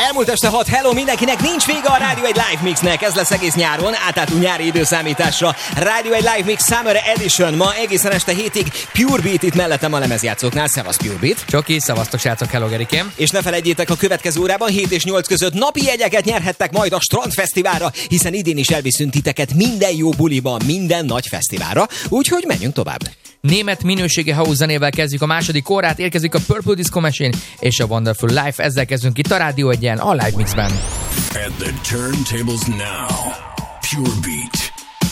Elmúlt este 6, hello mindenkinek, nincs vége a Rádió egy Live Mixnek, ez lesz egész nyáron, átálltunk nyári időszámításra. Rádió egy Live Mix Summer Edition, ma egészen este 7-ig Pure Beat itt mellettem a lemezjátszóknál, szevasz Pure Beat. Csoki, szevasztok srácok, hello Gerikém. És ne felejtjétek, a következő órában 7 és 8 között napi jegyeket nyerhettek majd a Strandfesztiválra, hiszen idén is elviszünk titeket minden jó buliba, minden nagy fesztiválra, úgyhogy menjünk tovább. Német minőségi house zenével kezdjük a második órát, érkezik a Purple Disco Machine és a Wonderful Life, ezzel kezdünk itt a Rádió egyen, a Live Mixben. At the turntables now, Pure Beat.